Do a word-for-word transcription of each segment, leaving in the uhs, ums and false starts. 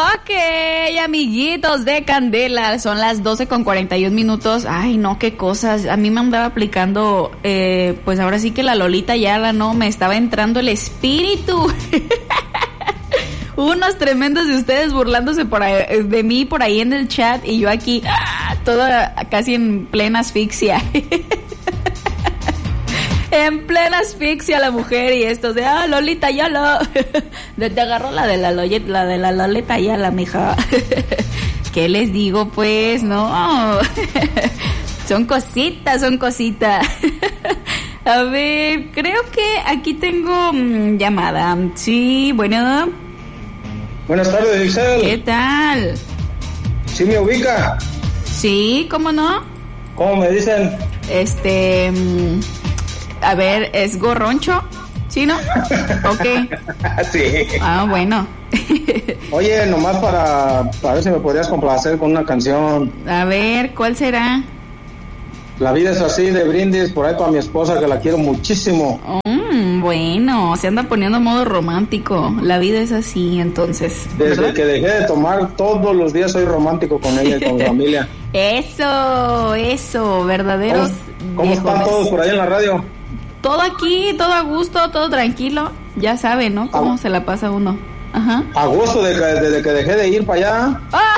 Ok, amiguitos de Candela, son las doce con cuarenta y un minutos. Ay, no, qué cosas. A mí me andaba aplicando, eh, pues ahora sí que la Lolita Ayala, ¿no? Me estaba entrando el espíritu. Unos tremendos de ustedes burlándose por ahí, de mí por ahí en el chat, y yo aquí, toda casi en plena asfixia. En plena asfixia la mujer, y estos de, ah, Lolita Ayala. Te, te agarró la de la, la de la Lolita Ayala, mija. ¿Qué les digo, pues? No. Son cositas, son cositas. A ver, creo que aquí tengo mmm, llamada. Sí, bueno. Buenas tardes, Giselle. ¿Qué tal? ¿Sí me ubica? Sí, ¿cómo no? ¿Cómo me dicen? Este... Mmm, a ver, ¿es Gorroncho? ¿Sí, no? Ok. Sí. Ah, bueno. Oye, nomás para, para ver si me podrías complacer con una canción. A ver, ¿cuál será? La vida es así, de Brindis, por ahí para mi esposa, que la quiero muchísimo. Mm, bueno, se anda poniendo modo romántico. La vida es así, entonces. Desde ¿verdad? que dejé de tomar, todos los días soy romántico con ella y con mi familia. Eso, eso, verdaderos. ¿Cómo, cómo están todos por ahí en la radio? Todo aquí, todo a gusto, todo tranquilo. Ya sabe, ¿no? Cómo ah. se la pasa uno. Ajá. A gusto de que, desde que dejé de ir para allá. Ah.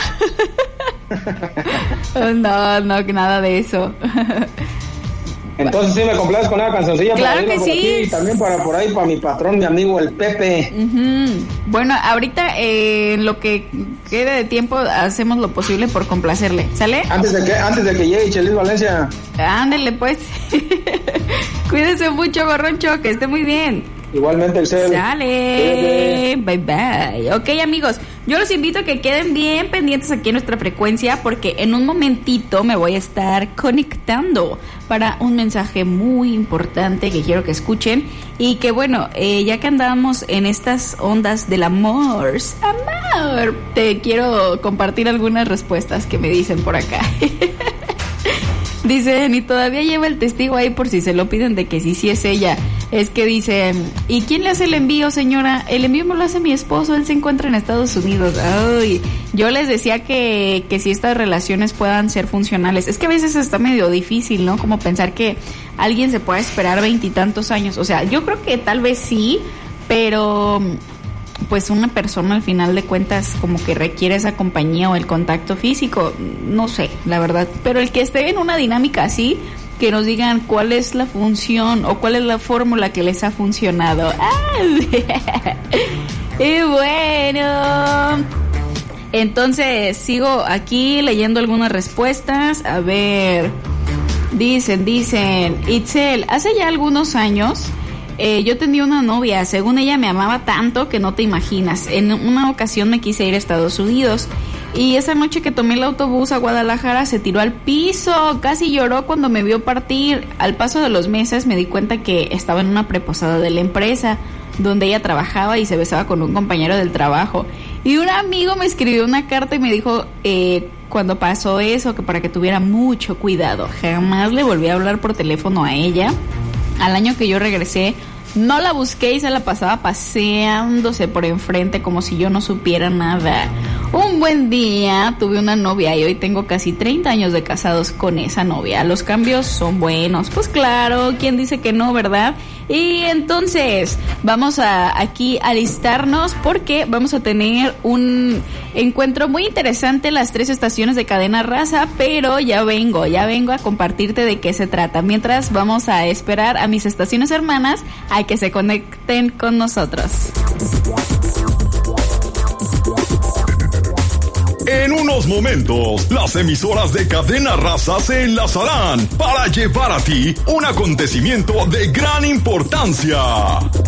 No, no, nada de eso. Entonces sí me complaces con una cancioncilla. Claro para que sí. Aquí, y también para por ahí, para mi patrón, mi amigo el Pepe. Uh-huh. Bueno, ahorita eh, en lo que quede de tiempo hacemos lo posible por complacerle. ¿Sale? Antes de que antes de que llegue Chelis Valencia. Ándele pues. Cuídese mucho, Gorroncho, que esté muy bien. Igualmente, el cel. Sale. Bye bye. Ok, amigos, yo los invito a que queden bien pendientes aquí en nuestra frecuencia, porque en un momentito me voy a estar conectando para un mensaje muy importante que quiero que escuchen. Y que bueno, eh, ya que andamos en estas ondas del amor, amor, te quiero compartir algunas respuestas que me dicen por acá. Dicen, y todavía lleva el testigo ahí por si se lo piden de que sí, sí es ella. Es que dicen, ¿y quién le hace el envío, señora? El envío me lo hace mi esposo, él se encuentra en Estados Unidos. Ay, yo les decía que, que si estas relaciones puedan ser funcionales. Es que a veces está medio difícil, ¿no? Como pensar que alguien se pueda esperar veintitantos años. O sea, yo creo que tal vez sí, pero pues una persona al final de cuentas como que requiere esa compañía o el contacto físico, no sé, la verdad, pero el que esté en una dinámica así, que nos digan cuál es la función o cuál es la fórmula que les ha funcionado. Y bueno, entonces sigo aquí leyendo algunas respuestas. A ver, dicen, dicen Itzel, hace ya algunos años Eh, yo tenía una novia, según ella me amaba tanto que no te imaginas. En una ocasión me quise ir a Estados Unidos y esa noche que tomé el autobús a Guadalajara se tiró al piso, casi lloró cuando me vio partir. Al paso de los meses me di cuenta que estaba en una preposada de la empresa donde ella trabajaba y se besaba con un compañero del trabajo. Y un amigo me escribió una carta y me dijo eh, cuando pasó eso que para que tuviera mucho cuidado. Jamás le volví a hablar por teléfono a ella. Al año que yo regresé, no la busqué y se la pasaba paseándose por enfrente como si yo no supiera nada. Un buen día tuve una novia y hoy tengo casi treinta años de casados con esa novia. Los cambios son buenos. Pues claro, ¿quién dice que no, verdad? Y entonces vamos a aquí alistarnos porque vamos a tener un encuentro muy interesante en las tres estaciones de Cadena Raza, pero ya vengo, ya vengo a compartirte de qué se trata. Mientras vamos a esperar a mis estaciones hermanas a que se conecten con nosotros. En unos momentos, las emisoras de Cadena Raza se enlazarán para llevar a ti un acontecimiento de gran importancia.